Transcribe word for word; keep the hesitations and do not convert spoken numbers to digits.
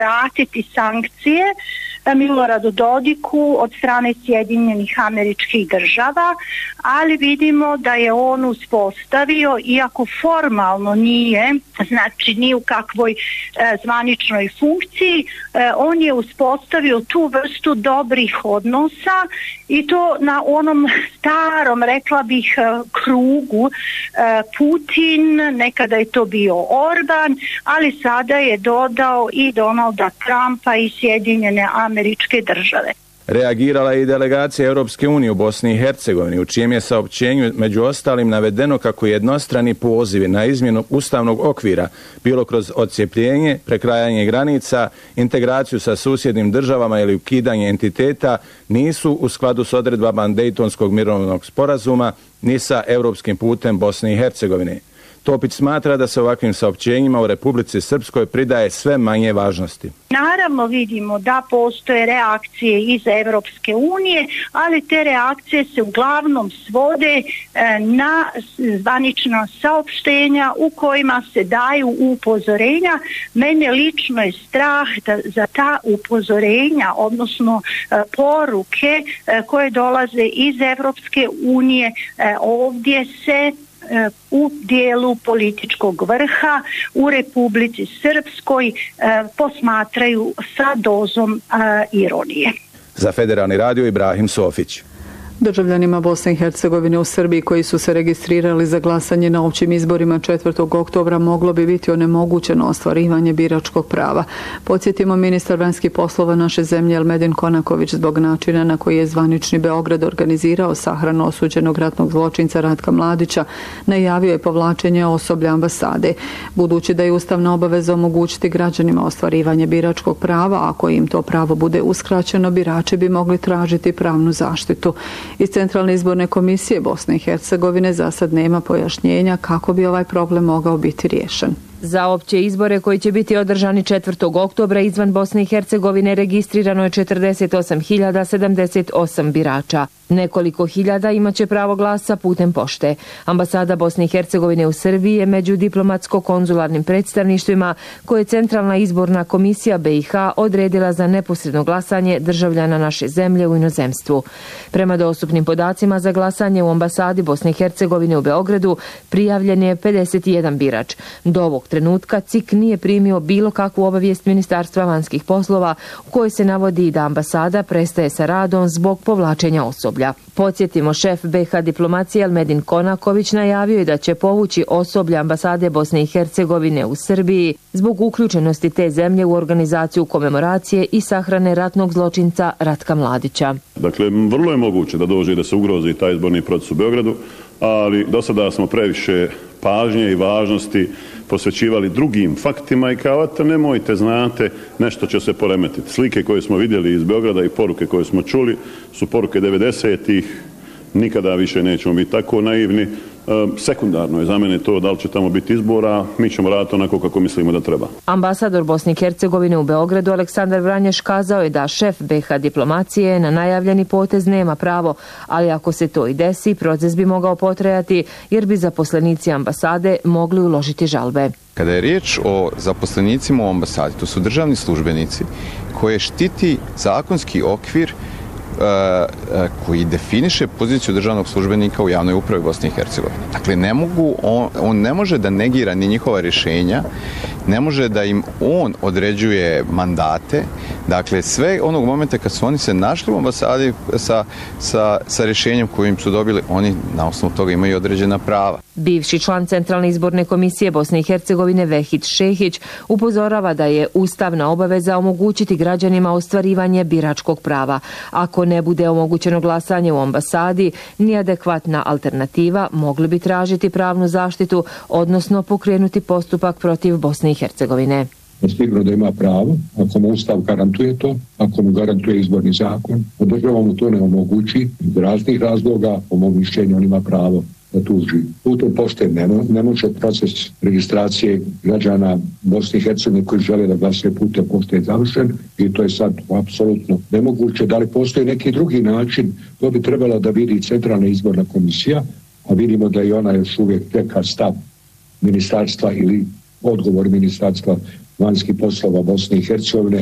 vratiti sankcije Miloradu Dodiku od strane Sjedinjenih Američkih Država, ali vidimo da je on uspostavio, iako formalno nije, znači ni u kakvoj e, zvaničnoj funkciji, e, on je uspostavio tu vrstu dobrih odnosa i to na onom starom, rekla bih, krugu e, Putin, nekada je to bio Orban, ali sada je dodao i Donalda Trumpa i Sjedinjene Američke Države. Reagirala je i delegacija Europske unije u Bosni i Hercegovini, u čijem je saopćenju među ostalim navedeno kako jednostrani pozivi na izmjenu ustavnog okvira, bilo kroz odcijepljenje, prekrajanje granica, integraciju sa susjednim državama ili ukidanje entiteta, nisu u skladu s odredbama Dejtonskog mirovnog sporazuma ni sa europskim putem Bosne i Hercegovine. Topić smatra da se ovakvim saopćenjima u Republici Srpskoj pridaje sve manje važnosti. Naravno vidimo da postoje reakcije iz Europske unije, ali te reakcije se uglavnom svode na zvanična saopštenja u kojima se daju upozorenja. Mene lično je strah da za ta upozorenja, odnosno poruke koje dolaze iz Europske unije, ovdje se u dijelu političkog vrha u Republici Srpskoj e, posmatraju sa dozom e, ironije. Za Federalni radio Ibrahim Sofić. Državljanima Bosne i Hercegovine u Srbiji koji su se registrirali za glasanje na općim izborima četvrtog oktobra moglo bi biti onemogućeno ostvarivanje biračkog prava. Podsjetimo, ministar vanjskih poslova naše zemlje Elmedin Konaković zbog načina na koji je zvanični Beograd organizirao sahranu osuđenog ratnog zločinca Ratka Mladića najavio je povlačenje osoblja ambasade. Budući da je ustavna obaveza omogućiti građanima ostvarivanje biračkog prava, ako im to pravo bude uskraćeno, birači bi mogli tražiti pravnu zaštitu. Iz Centralne izborne komisije Bosne i Hercegovine za sad nema pojašnjenja kako bi ovaj problem mogao biti riješen. Za opće izbore koji će biti održani četvrtog oktobra izvan Bosne i Hercegovine registrirano je četrdeset osam hiljada sedamdeset osam birača. Nekoliko hiljada imaće pravo glasa putem pošte. Ambasada Bosne i Hercegovine u Srbiji je među diplomatsko-konzularnim predstavništvima koje je Centralna izborna komisija B i H odredila za neposredno glasanje državljana naše zemlje u inozemstvu. Prema dostupnim podacima za glasanje u ambasadi Bosne i Hercegovine u Beogradu prijavljen je pedeset jedan birač. Do ovog trenutka C I K nije primio bilo kakvu obavijest Ministarstva vanjskih poslova u kojoj se navodi da ambasada prestaje sa radom zbog povlačenja osoblja. Podsjetimo, šef B H diplomacije Elmedin Konaković najavio je da će povući osoblje ambasade Bosne i Hercegovine u Srbiji zbog uključenosti te zemlje u organizaciju komemoracije i sahrane ratnog zločinca Ratka Mladića. Dakle, vrlo je moguće da dođe da se ugrozi taj izborni proces u Beogradu, ali do sada smo previše pažnje i važnosti posvećivali drugim faktima i kao eto nemojte, znate, nešto će se poremetiti. Slike koje smo vidjeli iz Beograda i poruke koje smo čuli su poruke devedesetih, nikada više nećemo biti tako naivni. Sekundarno je za mene to da li će tamo biti izbora, mi ćemo raditi onako kako mislimo da treba. Ambasador Bosne i Hercegovine u Beogradu Aleksandar Vranješ kazao je da šef B H diplomacije na najavljeni potez nema pravo, ali ako se to i desi, proces bi mogao potrajati jer bi zaposlenici ambasade mogli uložiti žalbe. Kada je riječ o zaposlenicima u ambasadi, to su državni službenici koje štiti zakonski okvir koji definiše poziciju državnog službenika u javnoj upravi Bosne i Hercegovine. Dakle, ne mogu, on, on ne može da negira ni njihova rješenja, ne može da im on određuje mandate. Dakle, sve onog momenta kad su oni se našli u ambasadi sa, sa, sa rješenjem kojim su dobili, oni na osnovu toga imaju određena prava. Bivši član Centralne izborne komisije Bosne i Hercegovine Vehid Šehić upozorava da je ustavna obaveza omogućiti građanima ostvarivanje biračkog prava. Ako ne bude omogućeno glasanje u ambasadi, ni adekvatna alternativa, mogli bi tražiti pravnu zaštitu, odnosno pokrenuti postupak protiv Bosne i Hercegovine. Sigurno da ima pravo, ako mu ustav garantuje to, ako mu garantuje izborni zakon, a država mu to ne omogući iz raznih razloga, po mom mišljenju on ima pravo da tuži. Putem pošte ne, ne može proces registracije građana Bosne i Hercegovine koji žele da glasuje putem pošte je završen i to je sad apsolutno nemoguće. Da li postoji neki drugi način, to bi trebala da vidi Centralna izborna komisija, a vidimo da i ona još uvijek čeka stav ministarstva ili odgovor ministarstva vanjskih poslova Bosne i Hercegovine